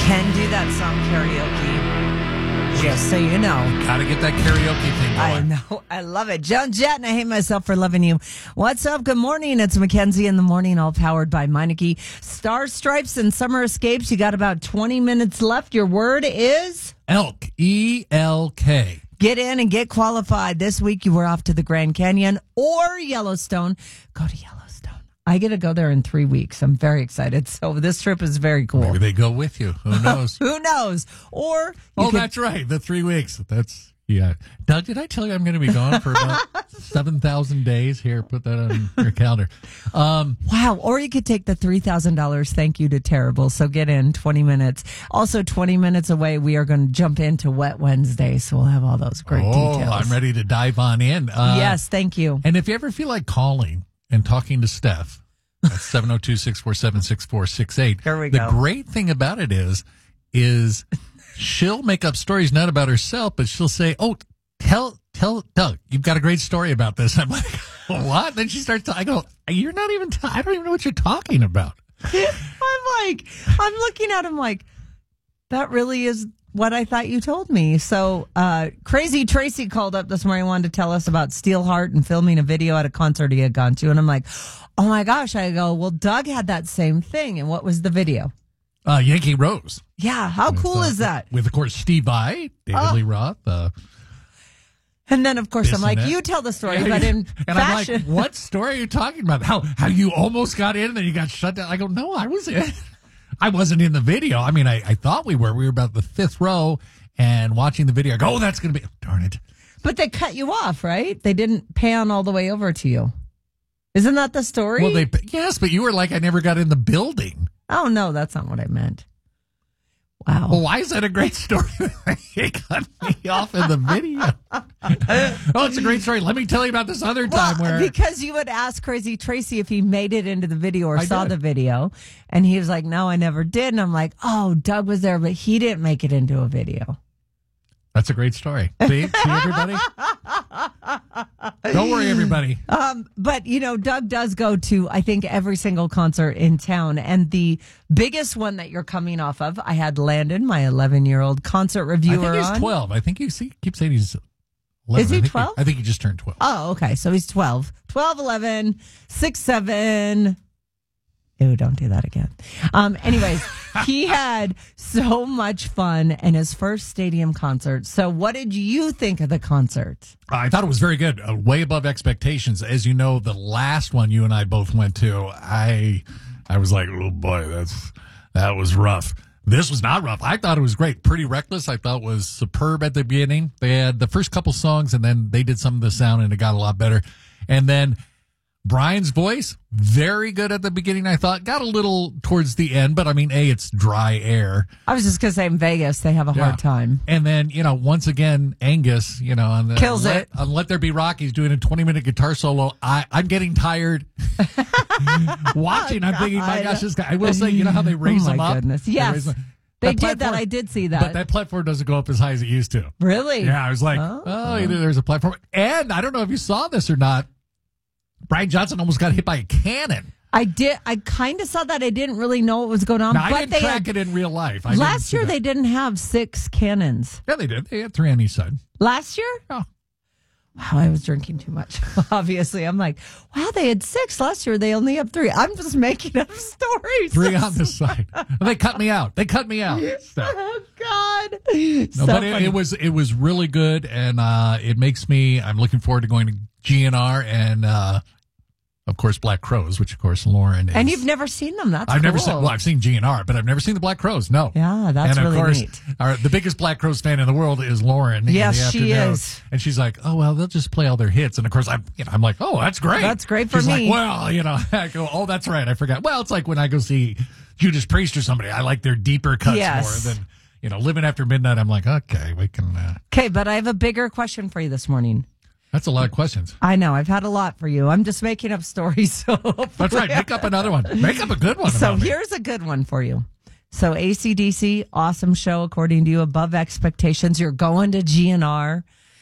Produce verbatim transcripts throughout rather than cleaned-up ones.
can do that song karaoke. Just so you know. Gotta get that karaoke thing I going. know. I love it. Joan Jett, and I hate myself for loving you. What's up? Good morning. It's Mackenzie in the morning, all powered by Meineke. Star Stripes and Summer Escapes. You got about twenty minutes left. Your word is? Elk. E L K. Get in and get qualified. This week you were off to the Grand Canyon or Yellowstone. Go to Yellowstone. I get to go there in three weeks. I'm very excited. So this trip is very cool. Maybe they go with you. Who knows? Who knows? Or you oh, could- that's right. The three weeks. That's, yeah. Doug, did I tell you I'm going to be gone for about seven thousand days? Here, put that on your calendar. Um, Wow. Or you could take the three thousand dollars thank you to Terrible. So get in twenty minutes. Also, twenty minutes away, we are going to jump into Wet Wednesday. So we'll have all those great oh, details. I'm ready to dive on in. Uh, Yes, thank you. And if you ever feel like calling and talking to Steph, that's seven oh two, six four seven, six four six eight. Here we the go. The great thing about it is, is she'll make up stories not about herself, but she'll say, oh, tell, tell Doug, you've got a great story about this. I'm like, what? Then she starts to, I go, you're not even, t- I don't even know what you're talking about. I'm like, I'm looking at him like, that really is what I thought you told me. So, uh, Crazy Tracy called up this morning, wanted to tell us about Steelheart and filming a video at a concert he had gone to. And I'm like, oh my gosh. I go, well, Doug had that same thing. And what was the video? Uh, Yankee Rose. Yeah. How With, cool uh, is that? With, of course, Steve Vai, David Oh. Lee Roth. Uh, And then, of course, I'm like, Bissonnette. you tell the story, Yeah, but in and fashion. I'm like, what story are you talking about? How how you almost got in and then you got shut down? I go, no, I was in. I wasn't in the video. I mean, I, I thought we were. We were about the fifth row and watching the video. I go, oh, that's going to be, darn it. But they cut you off, right? They didn't pan all the way over to you. Isn't that the story? Well, they yes, but you were like, I never got in the building. Oh, no, that's not what I meant. Wow. Well, why is that a great story? He cut me off in the video. Oh, it's a great story. Let me tell you about this other time Well, where. because you would ask Crazy Tracy if he made it into the video or I saw did. the video, and he was like, no, I never did. And I'm like, oh, Doug was there, but he didn't make it into a video. That's a great story. See, see everybody? Don't worry, everybody. Um, but, you know, Doug does go to, I think, every single concert in town. And the biggest one that you're coming off of, I had Landon, my eleven-year-old concert I reviewer, think he's on. twelve. I think you see, keep saying he's eleven. Is he I think twelve? I think he just turned twelve. Oh, okay. So he's twelve. twelve, eleven, six, seven. Ew, don't do that again. Um, anyways, he had so much fun in his first stadium concert. So what did you think of the concert? I thought it was very good, uh, way above expectations. As you know, the last one you and I both went to, I, I was like, oh boy, that's that was rough. This was not rough. I thought it was great. Pretty Reckless, I thought was superb at the beginning. They had the first couple songs, and then they did some of the sound, and it got a lot better. And then Brian's voice, very good at the beginning, I thought. Got a little towards the end, but I mean, A, it's dry air. I was just going to say in Vegas, they have a Yeah. hard time. And then, you know, once again, Angus, you know, on the Kills let, it. on Let There Be Rock, he's doing a twenty minute guitar solo. I, I'm getting tired watching. I'm thinking, my gosh, this guy, I will say, you know how they raise Oh, him my up? goodness. They Yes. raise him- They That did that. platform- I did see that. But that platform doesn't go up as high as it used to. Really? Yeah, I was like, Oh. oh, either there's a platform. And I don't know if you saw this or not. Brian Johnson almost got hit by a cannon. I did. I kind of saw that. I didn't really know what was going on. Now, I but didn't they track had, it in real life. I didn't last see year that. they didn't have six cannons. Yeah, they did. They had three on each side. Last year? Oh. Wow, I was drinking too much. Obviously, I'm like, wow, they had six last year. They only have three. I'm just making up stories. Three on the side. They cut me out. They cut me out. Steph. Oh God! No, So but it, funny. it was it was really good, and uh, it makes me. I'm looking forward to going to G N R and uh, of course Black Crows, which of course Lauren is. And you've never seen them. That's I've never cool. seen. Well, I've seen G N R, but I've never seen the Black Crows. No. Yeah, that's and of really course, neat. Our, the biggest Black Crows fan in the world is Lauren. in Yes, the she afternoon. is. And she's like, "Oh well, they'll just play all their hits." And of course, I'm, you know, I'm like, "Oh, that's great. That's great for she's me. Like, well, you know, I go, "Oh, that's right. I forgot." Well, it's like when I go see Judas Priest or somebody. I like their deeper cuts Yes. more than you know. Living After Midnight. I'm like, okay, we can. Uh, Okay, but I have a bigger question for you this morning. that's a lot of questions. I know I've had a lot for you. I'm just making up stories. So That's right. Make up another one. Make up a good one. So about me. here's a good one for you. So A C D C, awesome show according to you, above expectations. You're going to G N R.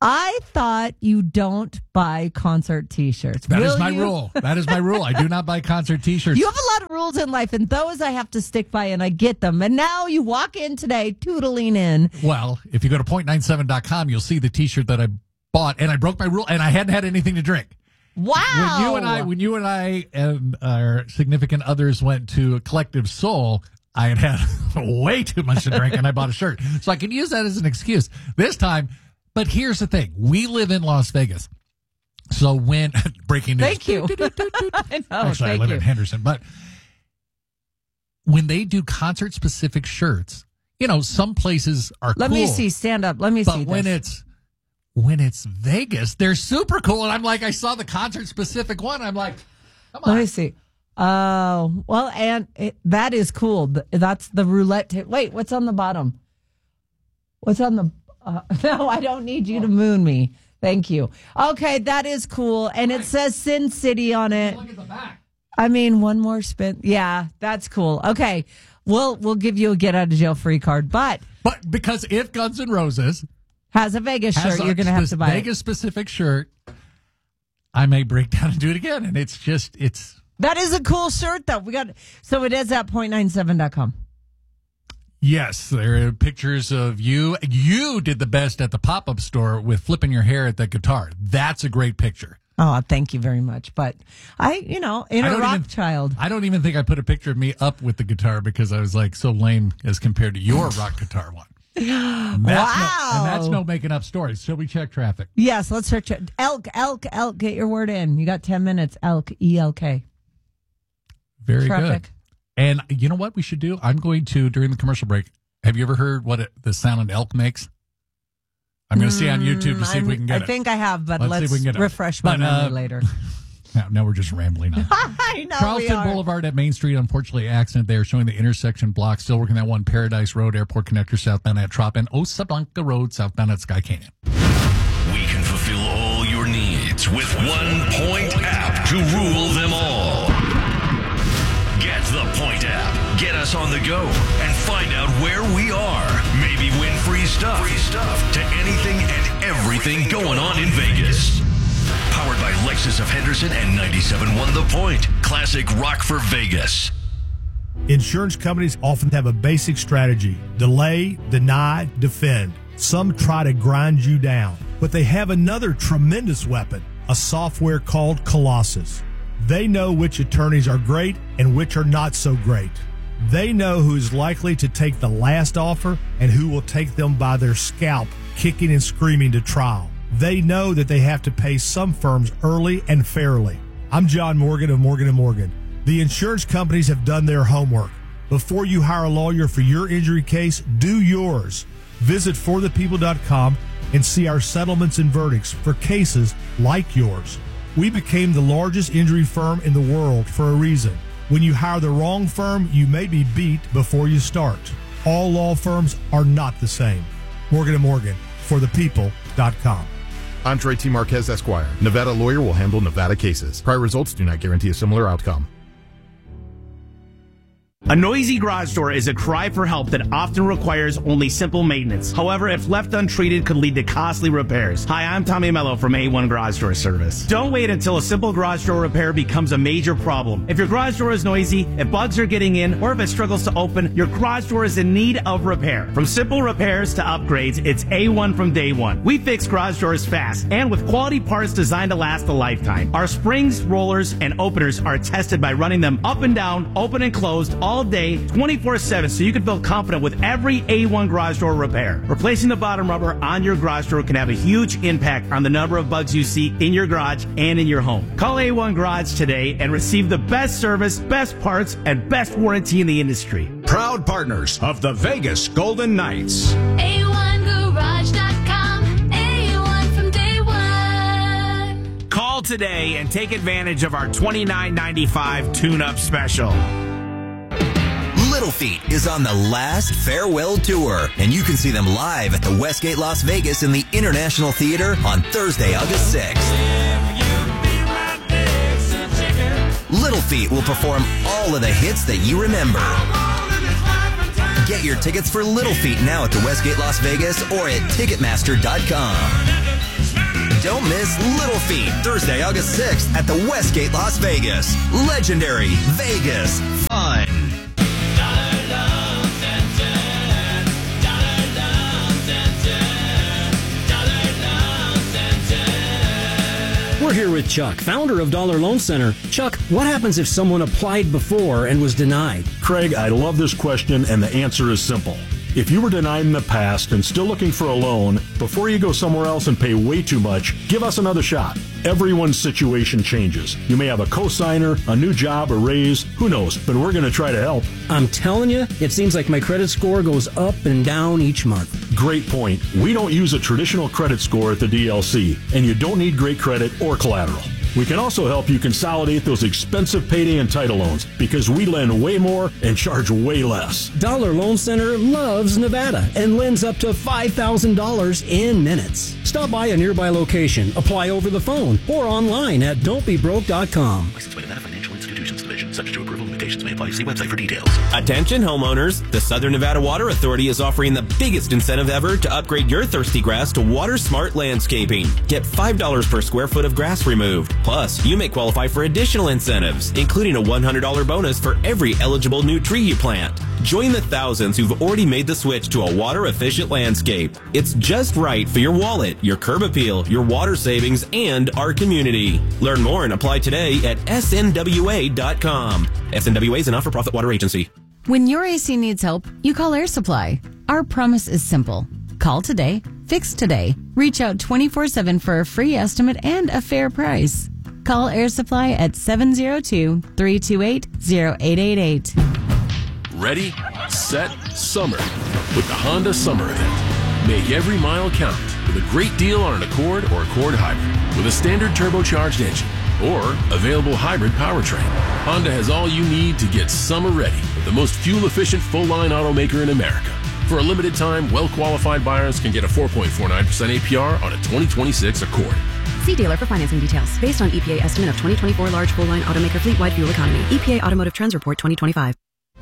I thought you don't buy concert T-shirts. That Will is my you? rule. That is my rule. I do not buy concert T-shirts. You have a lot of rules in life, and those I have to stick by, and I get them. And now you walk in today, tootling in. Well, if you go to point nine seven dot com, you'll see the T-shirt that I bought, and I broke my rule, and I hadn't had anything to drink. Wow! When you and I, when you and I, and our significant others went to Collective Soul, I had had way too much to drink, and I bought a shirt, so I can use that as an excuse this time. But here's the thing: we live in Las Vegas, so when breaking news. Thank you. I know, Actually, I thank live you. in Henderson, but when they do concert-specific shirts, you know, some places are Let cool, me see. Stand up. Let me but see. when this. it's when it's Vegas, they're super cool, and I'm like, I saw the concert-specific one, I'm like, come on. Let me see. Oh, well, and it, that is cool. Th- That's the roulette. Ta- Wait, what's on the bottom? What's on the? Uh, no, I don't need you to moon me. Thank you. Okay, that is cool, and it says Sin City on it. Look at the back. I mean, one more spin. Yeah, that's cool. Okay, we'll we'll give you a get out of jail free card, but But because if Guns N' Roses has a Vegas has shirt, a you're going to have to buy Vegas specific shirt, I may break down and do it again, and it's just it's. it. That is a cool shirt, though. We got so it is at point nine seven dot com. Yes, there are pictures of you. You did the best at the pop-up store with flipping your hair at the guitar. That's a great picture. Oh, thank you very much. But I, you know, in I a don't rock even- child. I don't even think I put a picture of me up with the guitar because I was like so lame as compared to your rock guitar one. And that's Wow. No, and that's no making up stories. Shall we check traffic? Yes, let's search it. Elk, elk, elk. Get your word in. You got ten minutes. Elk, E L K. Very Traffic. good. And you know what we should do? I'm going to, during the commercial break, have you ever heard what it, the sound an elk makes? I'm going to see on YouTube to see if we can get I it. I think I have, but Let's let's, see if we can get it. refresh my But, memory uh, later. Now, now we're just rambling on. I know we Charleston are. Boulevard at Main Street, unfortunately, accident there, showing the intersection block. Still working that one, Paradise Road, Airport Connector, southbound at Trop, and Osa Blanca Road, southbound at Sky Canyon. We can fulfill all your needs with one Point app to rule them all. Get the Point app. Get us on the go and find out where we are. Maybe win free stuff. Free stuff to anything and everything going on in Vegas. Powered by Lexus of Henderson and ninety-seven point one The Point. Classic rock for Vegas. Insurance companies often have a basic strategy: delay, deny, defend. Some try to grind you down, but they have another tremendous weapon, a software called Colossus. They know which attorneys are great and which are not so great. They know who is likely to take the last offer and who will take them by their scalp, kicking and screaming to trial. They know that they have to pay some firms early and fairly. I'm John Morgan of Morgan and Morgan. The insurance companies have done their homework. Before you hire a lawyer for your injury case, do yours. Visit for the people dot com and see our settlements and verdicts for cases like yours. We became the largest injury firm in the world for a reason. When you hire the wrong firm, you may be beat before you start. All law firms are not the same. Morgan and Morgan, for the people dot com. Andre T. Marquez, Esquire. Nevada lawyer will handle Nevada cases. Prior results do not guarantee a similar outcome. A noisy garage door is a cry for help that often requires only simple maintenance. However, if left untreated, could lead to costly repairs. Hi, I'm Tommy Mello from A one Garage Door Service. Don't wait until a simple garage door repair becomes a major problem. If your garage door is noisy, if bugs are getting in, or if it struggles to open, your garage door is in need of repair. From simple repairs to upgrades, it's A one from day one. We fix garage doors fast and with quality parts designed to last a lifetime. Our springs, rollers, and openers are tested by running them up and down, open and closed, all all day, twenty-four seven, so you can feel confident with every A one garage door repair. Replacing the bottom rubber on your garage door can have a huge impact on the number of bugs you see in your garage and in your home. Call A one Garage today and receive the best service, best parts, and best warranty in the industry. Proud partners of the Vegas Golden Knights. A one garage dot com. A one from day one. Call today and take advantage of our twenty-nine ninety-five tune-up special. Little Feat is on the last farewell tour, and you can see them live at the Westgate Las Vegas in the International Theater on Thursday, August sixth. Little Feat will perform all of the hits that you remember. Get your tickets for Little Feat now at the Westgate Las Vegas or at Ticketmaster dot com. Don't miss Little Feat, Thursday, August sixth at the Westgate, Las Vegas. Legendary Vegas fun. We're here with Chuck, founder of Dollar Loan Center. Chuck, what happens if someone applied before and was denied? Craig, I love this question, and the answer is simple. If you were denied in the past and still looking for a loan, before you go somewhere else and pay way too much, give us another shot. Everyone's situation changes. You may have a cosigner, a new job, a raise, who knows, but we're going to try to help. I'm telling you, it seems like my credit score goes up and down each month. Great point. We don't use a traditional credit score at the D L C, and you don't need great credit or collateral. We can also help you consolidate those expensive payday and title loans because we lend way more and charge way less. Dollar Loan Center loves Nevada and lends up to five thousand dollars in minutes. Stop by a nearby location, apply over the phone, or online at don't be broke dot com. Licensed by Nevada Financial Institutions Division. Subject to approval, limitations may apply. See website for details. Attention homeowners, the Southern Nevada Water Authority is offering the biggest incentive ever to upgrade your thirsty grass to Water Smart Landscaping. Get five dollars per square foot of grass removed. Plus, you may qualify for additional incentives, including a one hundred dollars bonus for every eligible new tree you plant. Join the thousands who've already made the switch to a water-efficient landscape. It's just right for your wallet, your curb appeal, your water savings, and our community. Learn more and apply today at S N W A dot com. S N W A is a not-for-profit water agency. When your A C needs help, you call Air Supply. Our promise is simple. Call today, fix today. Reach out twenty-four seven for a free estimate and a fair price. Call Air Supply at seven zero two, three two eight, zero eight eight eight. Ready, set, summer with the Honda Summer Event. Make every mile count with a great deal on an Accord or Accord Hybrid with a standard turbocharged engine or available hybrid powertrain. Honda has all you need to get summer ready with the most fuel-efficient full-line automaker in America. For a limited time, well-qualified buyers can get a four point four nine percent A P R on a twenty twenty-six Accord. See dealer for financing details. Based on E P A estimate of twenty twenty-four large full-line automaker fleet-wide fuel economy. E P A Automotive Trends Report twenty twenty-five.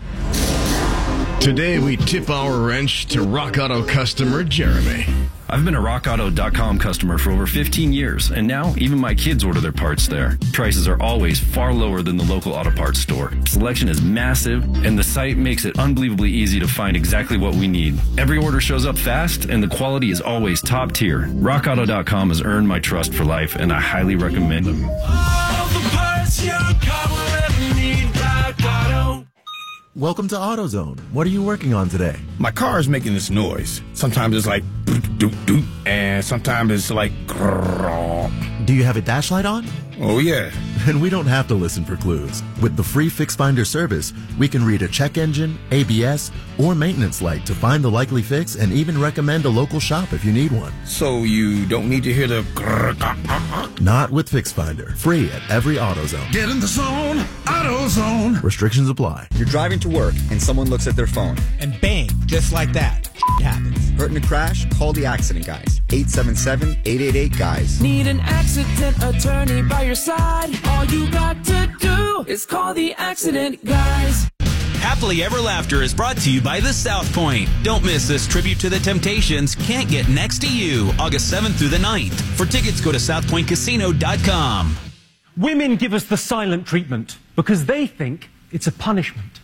Today we tip our wrench to Rock Auto customer Jeremy. I've been a rock auto dot com customer for over fifteen years, and now even my kids order their parts there. Prices are always far lower than the local auto parts store. Selection is massive, and the site makes it unbelievably easy to find exactly what we need. Every order shows up fast, and the quality is always top tier. rock auto dot com has earned my trust for life, and I highly recommend them. All the parts your car will ever need, Rock Auto. Welcome to AutoZone. What are you working on today? My car is making this noise. Sometimes it's like doop doop, and sometimes it's like grrrr. Do you have a dash light on? Oh yeah. Then we don't have to listen for clues. With the free Fix Finder service, we can read a check engine, A B S, or maintenance light to find the likely fix and even recommend a local shop if you need one. So you don't need to hear the grrrr. Not with Fix Finder. Free at every AutoZone. Get in the zone, AutoZone. Restrictions apply. You're driving to work and someone looks at their phone. And bang, just like that, shit happens. Hurt in a crash? Call the accident guys. eight seven seven, eight eight eight, guys. Need an accident attorney by your side? All you got to do is call the accident guys. Happily Ever Laughter is brought to you by the South Point. Don't miss this tribute to the Temptations, Can't Get Next to You, August seventh through the ninth. For tickets, go to south point casino dot com. Women give us the silent treatment because they think it's a punishment.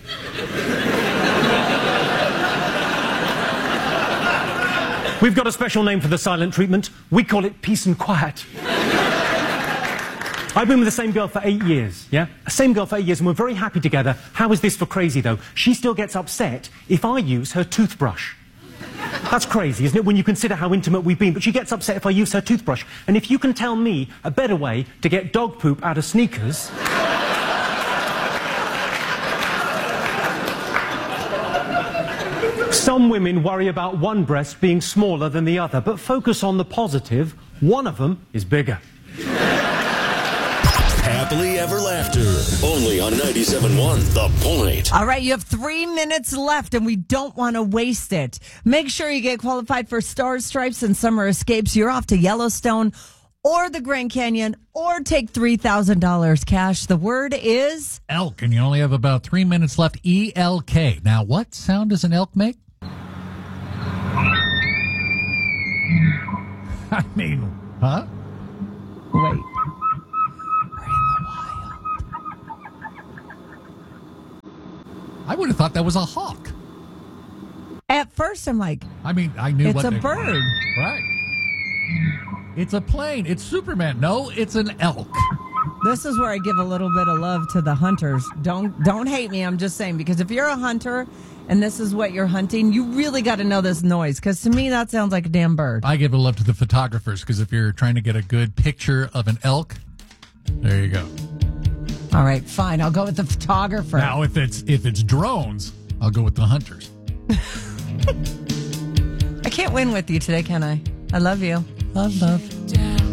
We've got a special name for the silent treatment. We call it peace and quiet. I've been with the same girl for eight years, yeah? The same girl for eight years, and we're very happy together. How is this for crazy, though? She still gets upset if I use her toothbrush. That's crazy, isn't it, when you consider how intimate we've been? But she gets upset if I use her toothbrush. And if you can tell me a better way to get dog poop out of sneakers... Some women worry about one breast being smaller than the other, but focus on the positive. One of them is bigger. Happily Ever Laughter. Only on ninety-seven point one The Point. All right, you have three minutes left, and we don't want to waste it. Make sure you get qualified for Stars, Stripes, and Summer Escapes. You're off to Yellowstone or the Grand Canyon, or take three thousand dollars cash. The word is... elk, and you only have about three minutes left. E L K. Now, what sound does an elk make? I mean, Huh? Wait. I would have thought that was a hawk. At first, I'm like, I mean, I knew it's what a they- bird. Right. It's a plane. It's Superman. No, it's an elk. This is where I give a little bit of love to the hunters. Don't don't hate me. I'm just saying, because if you're a hunter and this is what you're hunting, you really got to know this noise, because to me that sounds like a damn bird. I give a love to the photographers, because if you're trying to get a good picture of an elk, there you go. All right, fine. I'll go with the photographer. Now, if it's if it's drones, I'll go with the hunters. I can't win with you today, can I? I love you. Love, love.